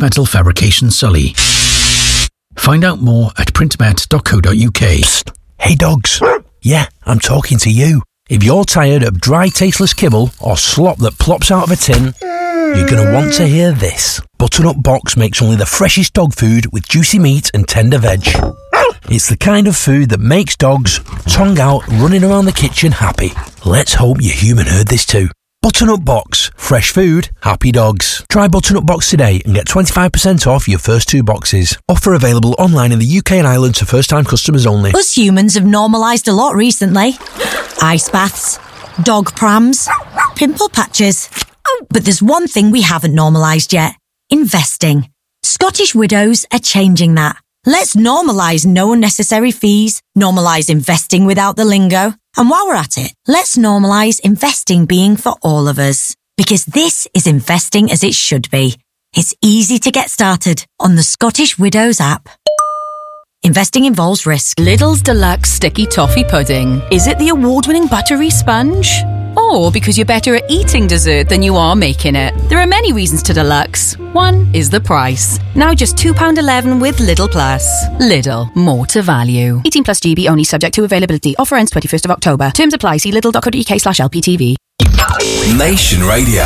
Metal Fabrication Sully. Find out more at printmet.co.uk. Psst. Hey dogs. Yeah, I'm talking to you. If you're tired of dry, tasteless kibble or slop that plops out of a tin, you're going to want to hear this. Butternut Box makes only the freshest dog food with juicy meat and tender veg. It's the kind of food that makes dogs, tongue out, running around the kitchen happy. Let's hope your human heard this too. Butternut Box. Fresh food, happy dogs. Try Butternut Box today and get 25% off your first 2 boxes. Offer available online in the UK and Ireland to first-time customers only. Us humans have normalised a lot recently. Ice baths, dog prams, pimple patches. But there's one thing we haven't normalised yet. Investing. Scottish Widows are changing that. Let's normalise no unnecessary fees, normalise investing without the lingo. And while we're at it, let's normalise investing being for all of us. Because this is investing as it should be. It's easy to get started on the Scottish Widows app. Investing involves risk. Lidl's Deluxe Sticky Toffee Pudding. Is it the award-winning buttery sponge? Or because you're better at eating dessert than you are making it? There are many reasons to Deluxe. One is the price. Now just £2.11 with Lidl Plus. Lidl, more to value. 18 plus GB only, subject to availability. Offer ends 21st of October. Terms apply. See lidl.co.uk/LPTV. Nation Radio.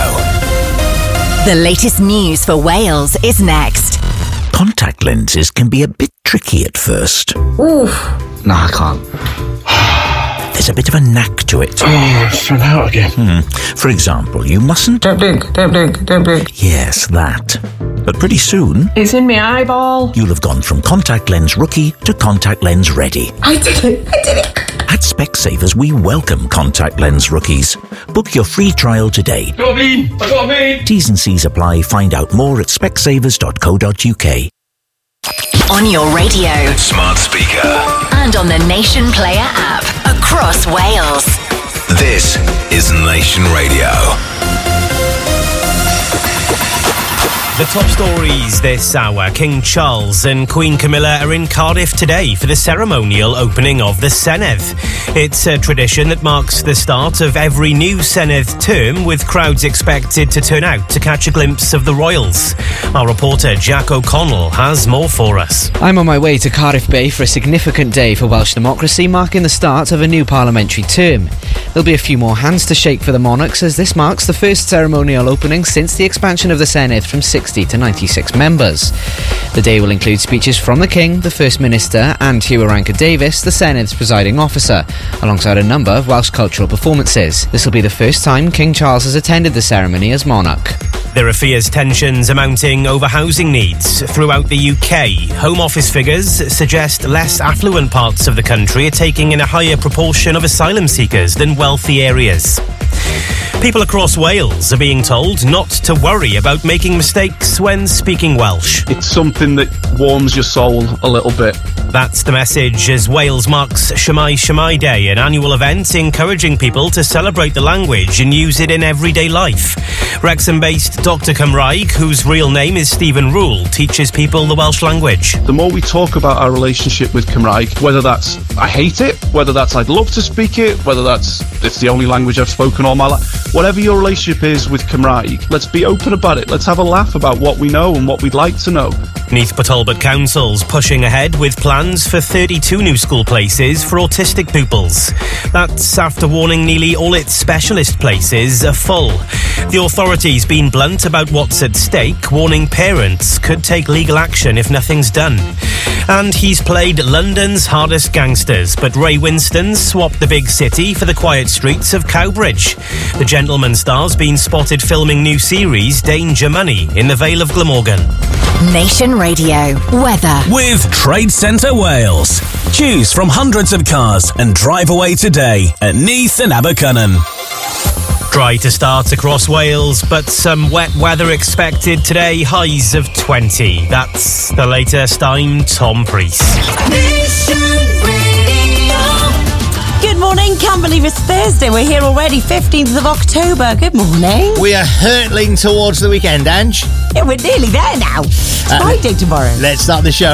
The latest news for Wales is next. Contact lenses can be a bit tricky at first. Oof. No, I can't. There's a bit of a knack to it. Oh, it's run out again. For example, you mustn't... Don't blink. Yes, that. But pretty soon... It's in my eyeball. You'll have gone from contact lens rookie to contact lens ready. I did it. At Specsavers, we welcome contact lens rookies. Book your free trial today. I got me. T's and C's apply. Find out more at specsavers.co.uk. On your radio, Smart speaker. and on the Nation Player app. Across Wales. This is Nation Radio. The top stories this hour. King Charles and Queen Camilla are in Cardiff today for the ceremonial opening of the Senedd. It's a tradition that marks the start of every new Senedd term, with crowds expected to turn out to catch a glimpse of the royals. Our reporter Jack O'Connell has more for us. I'm on my way to Cardiff Bay for a significant day for Welsh democracy, marking the start of a new parliamentary term. There'll be a few more hands to shake for the monarchs, as this marks the first ceremonial opening since the expansion of the Senedd from 60 to 96 members. The day will include speeches from the King, the First Minister, and Hugh Oranka-Davies, the Senedd's presiding officer, alongside a number of Welsh cultural performances. This will be the first time King Charles has attended the ceremony as monarch. There are fierce tensions amounting over housing needs throughout the UK. Home Office figures suggest less affluent parts of the country are taking in a higher proportion of asylum seekers than wealthy areas. People across Wales are being told not to worry about making mistakes when speaking Welsh. It's something that warms your soul a little bit. That's the message as Wales marks Shwmae Shwmae Day, an annual event encouraging people to celebrate the language and use it in everyday life. Wrexham-based Dr Cymraeg, whose real name is Stephen Rule, teaches people the Welsh language. The more we talk about our relationship with Cymraeg, whether that's I hate it, whether that's I'd love to speak it, whether that's it's the only language I've spoken all my life, whatever your relationship is with Cymraeg, let's be open about it. Let's have a laugh about what we know and what we'd like to know. Neath Talbot Council's pushing ahead with plans for 32 new school places for autistic pupils. That's after warning nearly all its specialist places are full. The authority's been blunt about what's at stake, warning parents could take legal action if nothing's done. And he's played London's hardest gangsters, but Ray Winstone swapped the big city for the quiet streets of Cowbridge. The Gentleman star's been spotted filming new series Danger Money in the Vale of Glamorgan. Nation Radio. Weather. With Trade Centre Wales. Choose from hundreds of cars and drive away today at Neath and Abercynon. Dry to start across Wales, but some wet weather expected today, highs of 20. That's the latest. I'm Tom Priest. Good morning. Can't believe it's Thursday. We're here already, 15th of October. Good morning. We are hurtling towards the weekend, Ange. Yeah, we're nearly there now. It's Friday tomorrow. Let's start the show